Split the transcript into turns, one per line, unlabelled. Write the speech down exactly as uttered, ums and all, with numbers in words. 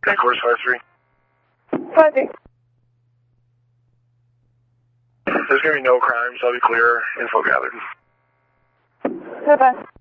Headquarters five three.
five three.
There's going to be no crimes. I'll be clear. Info gathered.
Bye-bye.